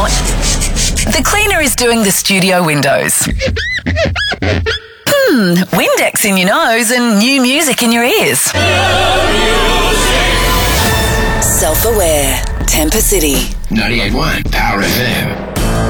The cleaner is doing the studio windows. Windex in your nose and new music in your ears. Self-aware. Temper City. 98.1 Power FM.